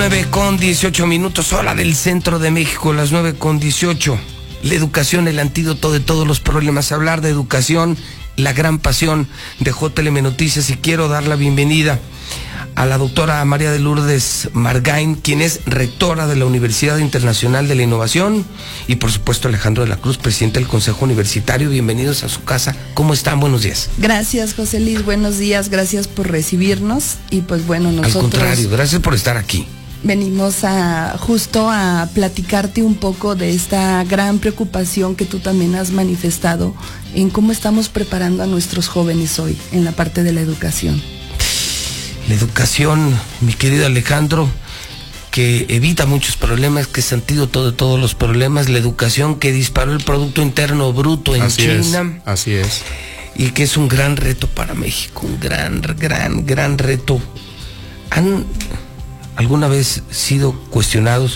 9:18, hora del centro de México, las 9:18. La educación, el antídoto de todos los problemas. Hablar de educación, la gran pasión de JLM Noticias, y quiero dar la bienvenida a la doctora María de Lourdes Margain, quien es rectora de la Universidad Internacional de la Innovación, y por supuesto Alejandro de la Cruz, presidente del Consejo Universitario. Bienvenidos a su casa. ¿Cómo están? Buenos días. Gracias, José Luis. Buenos días. Gracias por recibirnos. Y pues bueno, nosotros... Al contrario, gracias por estar aquí. Venimos justo a platicarte un poco de esta gran preocupación que tú también has manifestado en cómo estamos preparando a nuestros jóvenes hoy en la parte de la educación. La educación, mi querido Alejandro, que evita muchos problemas, que es antídoto de todos los problemas. La educación que disparó el Producto Interno Bruto en China. Así es. Y que es un gran reto para México, un gran reto. ¿Han alguna vez sido cuestionados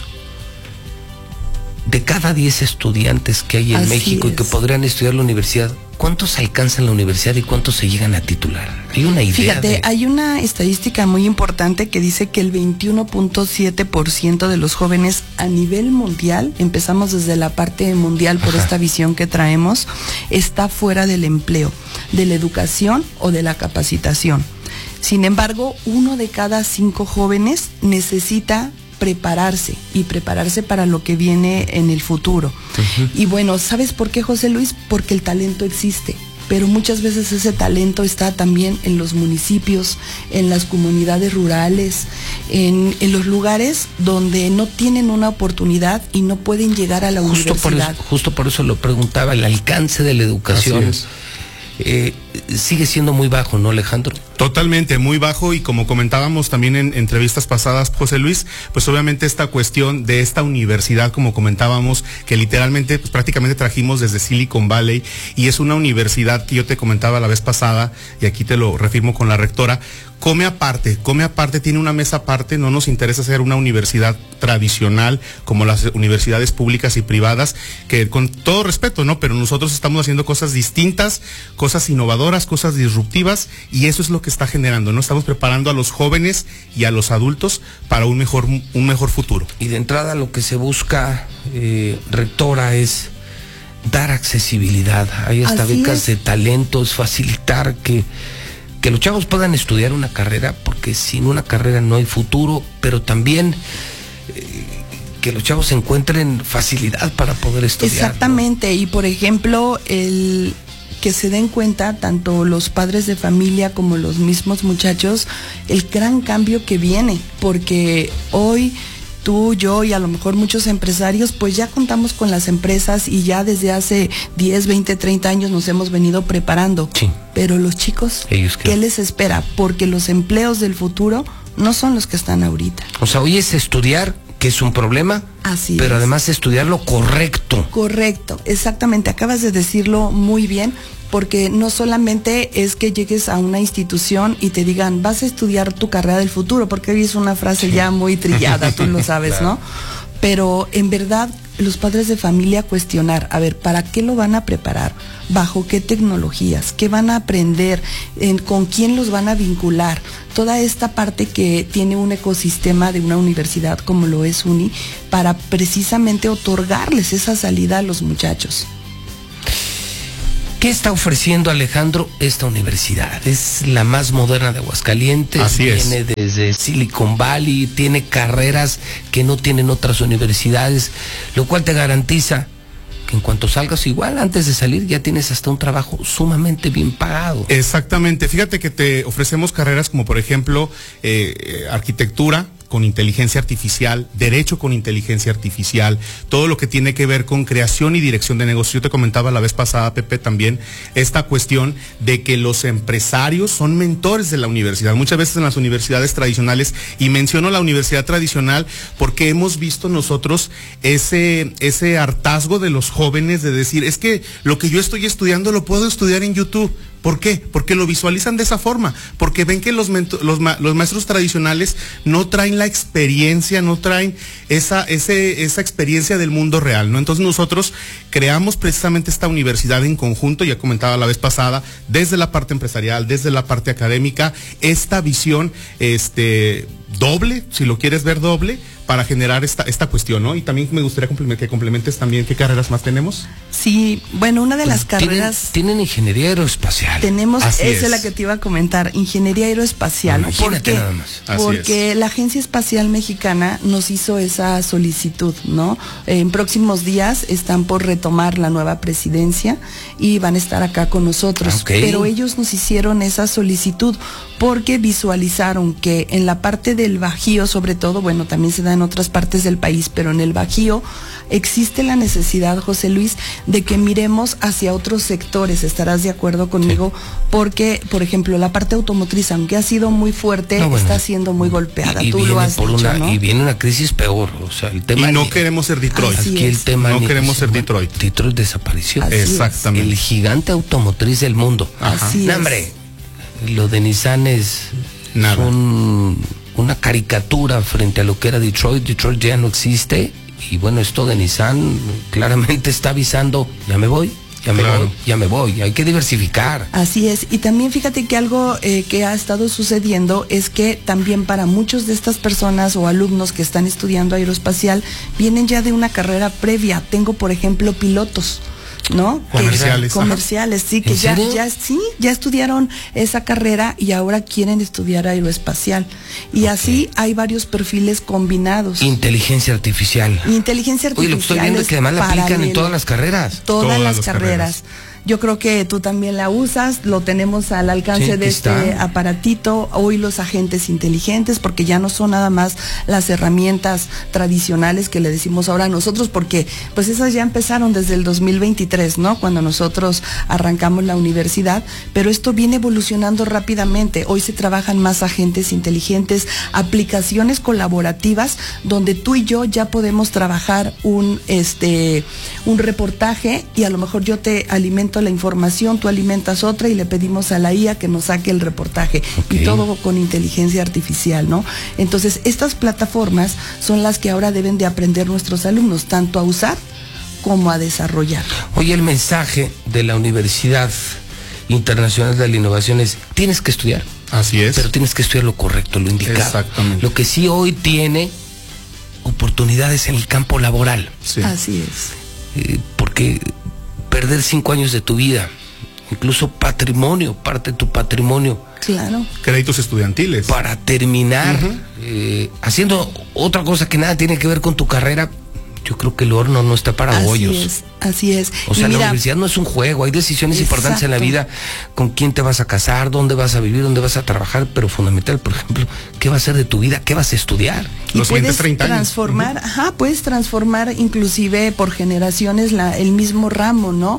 de cada 10 estudiantes que hay en México y que podrían estudiar la universidad, cuántos alcanzan la universidad y cuántos se llegan a titular? ¿Hay una idea? Fíjate, hay una estadística muy importante que dice que el 21.7% de los jóvenes a nivel mundial, empezamos desde la parte mundial por esta visión que traemos, está fuera del empleo, de la educación o de la capacitación. Sin embargo, 1 de cada 5 jóvenes necesita prepararse para lo que viene en el futuro. Y bueno, ¿sabes por qué, José Luis? Porque el talento existe, pero muchas veces ese talento está también en los municipios, en las comunidades rurales, en los lugares donde no tienen una oportunidad y no pueden llegar a la universidad. Justo por eso lo preguntaba, el alcance de la educación. Sigue siendo muy bajo, ¿no, Alejandro? Totalmente, muy bajo, y como comentábamos también en entrevistas pasadas, José Luis, pues obviamente esta cuestión de esta universidad, como comentábamos, que literalmente, pues prácticamente trajimos desde Silicon Valley, y es una universidad que yo te comentaba la vez pasada, y aquí te lo reafirmo con la rectora, come aparte, tiene una mesa aparte. No nos interesa ser una universidad tradicional como las universidades públicas y privadas, que con todo respeto, ¿no? Pero nosotros estamos haciendo cosas distintas, cosas innovadoras, cosas disruptivas, y eso es lo que está generando, ¿no? Estamos preparando a los jóvenes y a los adultos para un mejor futuro. Y de entrada lo que se busca, rectora, es dar accesibilidad. Hay hasta becas de talentos, facilitar que los chavos puedan estudiar una carrera, porque sin una carrera no hay futuro, pero también que los chavos encuentren facilidad para poder estudiar. Exactamente, ¿no? Y por ejemplo, que se den cuenta, tanto los padres de familia como los mismos muchachos, el gran cambio que viene, porque hoy tú, yo y a lo mejor muchos empresarios, pues ya contamos con las empresas y ya desde hace 10, 20, 30 años nos hemos venido preparando. Sí. Pero los chicos, ¿qué les espera? Porque los empleos del futuro no son los que están ahorita. O sea, hoy es estudiar, que es un problema, pero además estudiar lo correcto. Correcto, exactamente, acabas de decirlo muy bien, porque no solamente es que llegues a una institución y te digan, vas a estudiar tu carrera del futuro, porque hoy es una frase ya muy trillada, tú lo sabes, claro, ¿no? Pero en verdad, los padres de familia cuestionar, a ver, ¿para qué lo van a preparar? ¿Bajo qué tecnologías? ¿Qué van a aprender? ¿Con quién los van a vincular? Toda esta parte que tiene un ecosistema de una universidad como lo es UNI, para precisamente otorgarles esa salida a los muchachos. ¿Qué está ofreciendo, Alejandro, esta universidad? Es la más moderna de Aguascalientes. Así es. Viene desde Silicon Valley, tiene carreras que no tienen otras universidades, lo cual te garantiza que en cuanto salgas, igual antes de salir ya tienes hasta un trabajo sumamente bien pagado. Exactamente, fíjate que te ofrecemos carreras como por ejemplo arquitectura con inteligencia artificial, derecho con inteligencia artificial, todo lo que tiene que ver con creación y dirección de negocios. Yo te comentaba la vez pasada, Pepe, también esta cuestión de que los empresarios son mentores de la universidad, muchas veces en las universidades tradicionales, y menciono la universidad tradicional porque hemos visto nosotros ese hartazgo de los jóvenes de decir, es que lo que yo estoy estudiando lo puedo estudiar en YouTube. ¿Por qué? Porque lo visualizan de esa forma, porque ven que los maestros tradicionales no traen la experiencia, no traen esa experiencia del mundo real, ¿no? Entonces nosotros creamos precisamente esta universidad en conjunto, ya comentaba la vez pasada, desde la parte empresarial, desde la parte académica, esta visión doble, si lo quieres ver doble, para generar esta cuestión, ¿no? Y también me gustaría que complementes también qué carreras más tenemos. Sí, bueno, una de las carreras... Tienen ingeniería aeroespacial. Tenemos, esa es la que te iba a comentar, ingeniería aeroespacial. No, imagínate nada más. Porque la Agencia Espacial Mexicana nos hizo esa solicitud, ¿no? En próximos días están por retomar la nueva presidencia y van a estar acá con nosotros. Okay. Pero ellos nos hicieron esa solicitud porque visualizaron que en la parte del Bajío, sobre todo, bueno, también se da en otras partes del país, pero en el Bajío existe la necesidad, José Luis, de que miremos hacia otros sectores. ¿Estarás de acuerdo conmigo? Sí. Porque, por ejemplo, la parte automotriz, aunque ha sido muy fuerte, está siendo muy golpeada. Tú lo has dicho, ¿no? Y viene una crisis peor. O sea, el tema. Y no queremos ser Detroit. Aquí el tema no queremos ser Detroit. Detroit desapareció. Exactamente. El gigante automotriz del mundo. Así es. Hombre, lo de Nissan es una caricatura frente a lo que era Detroit. Detroit ya no existe. Y bueno, esto de Nissan claramente está avisando, ya me voy, hay que diversificar. Así es, y también fíjate que algo que ha estado sucediendo es que también para muchos de estas personas o alumnos que están estudiando aeroespacial, vienen ya de una carrera previa. Tengo, por ejemplo, pilotos, ¿no? Comerciales, sí, que ya estudiaron esa carrera y ahora quieren estudiar aeroespacial. Y así hay varios perfiles combinados. Inteligencia artificial. Oye, lo que estoy viendo es que además la aplican en todas las carreras. Todas las carreras. Yo creo que tú también la usas, lo tenemos al alcance de este aparatito. Hoy los agentes inteligentes, porque ya no son nada más las herramientas tradicionales que le decimos ahora a nosotros, porque pues esas ya empezaron desde el 2023, ¿no? Cuando nosotros arrancamos la universidad, pero esto viene evolucionando rápidamente. Hoy se trabajan más agentes inteligentes, aplicaciones colaborativas, donde tú y yo ya podemos trabajar un reportaje y a lo mejor yo te alimento la información, tú alimentas otra y le pedimos a la IA que nos saque el reportaje. Y todo con inteligencia artificial, ¿no? Entonces, estas plataformas son las que ahora deben de aprender nuestros alumnos, tanto a usar como a desarrollar. Oye, el mensaje de la Universidad Internacional de la Innovación es, tienes que estudiar. Así es. Pero tienes que estudiar lo correcto, lo indicado. Exactamente. Lo que sí hoy tiene oportunidades en el campo laboral. Sí. Así es. Porque perder 5 años de tu vida, incluso patrimonio, parte de tu patrimonio. Claro. Créditos estudiantiles. Para terminar haciendo otra cosa que nada tiene que ver con tu carrera, yo creo que el horno no está para bollos. Así es. O sea, la universidad no es un juego, hay decisiones importantes en la vida, con quién te vas a casar, dónde vas a vivir, dónde vas a trabajar, pero fundamental, por ejemplo, ¿qué va a ser de tu vida? ¿Qué vas a estudiar? Y los puedes 30 transformar, años. Puedes transformar inclusive por generaciones el mismo ramo, ¿no?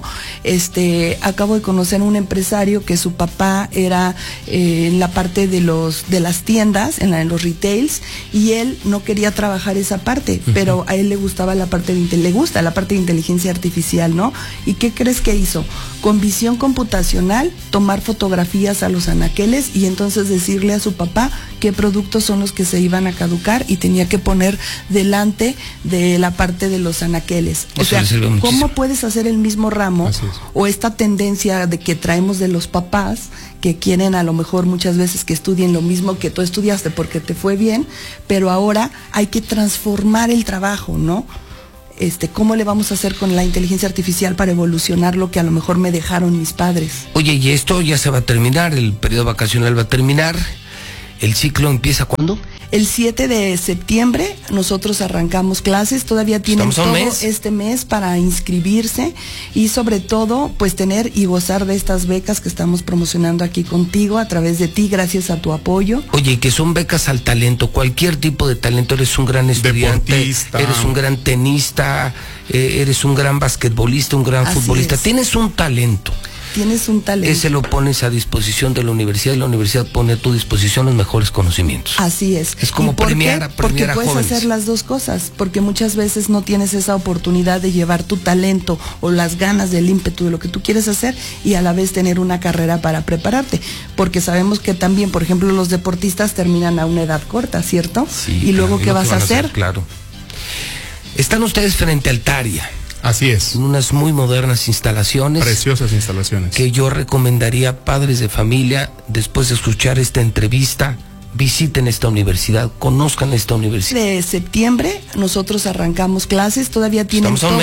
Acabo de conocer un empresario que su papá era en la parte de las tiendas, en los retails, y él no quería trabajar esa parte, pero a él le gustaba la parte de inteligencia artificial, ¿no? ¿Y qué crees que hizo? Con visión computacional, tomar fotografías a los anaqueles y entonces decirle a su papá qué productos son los que se iban a caducar y tenía que poner delante de la parte de los anaqueles. O sea, ¿cómo puedes hacer el mismo ramo o esta tendencia de que traemos de los papás que quieren a lo mejor muchas veces que estudien lo mismo que tú estudiaste porque te fue bien, pero ahora hay que transformar el trabajo, ¿no? ¿Cómo le vamos a hacer con la inteligencia artificial para evolucionar lo que a lo mejor me dejaron mis padres? Oye, y esto ya se va a terminar, el periodo vacacional va a terminar, ¿el ciclo empieza cuándo? El 7 de septiembre nosotros arrancamos clases, todavía tienen todo este mes para inscribirse y sobre todo pues tener y gozar de estas becas que estamos promocionando aquí contigo a través de ti, gracias a tu apoyo. Oye, y que son becas al talento, cualquier tipo de talento, eres un gran estudiante, deportista, eres un gran tenista, eres un gran basquetbolista, un gran futbolista, tienes un talento. Tienes un talento. Ese lo pones a disposición de la universidad y la universidad pone a tu disposición los mejores conocimientos. Así es. Es como premiar a Porque puedes jóvenes. hacer las dos cosas, porque muchas veces no tienes esa oportunidad de llevar tu talento o las ganas del ímpetu de lo que tú quieres hacer y a la vez tener una carrera para prepararte, porque sabemos que también, por ejemplo, los deportistas terminan a una edad corta, ¿cierto? Sí, y luego, ¿qué vas a hacer? Claro. Están ustedes frente al Taria. Así es. Unas muy modernas instalaciones. Preciosas instalaciones. Que yo recomendaría a padres de familia, después de escuchar esta entrevista, visiten esta universidad, conozcan esta universidad. De septiembre nosotros arrancamos clases, todavía tienen Estamos a un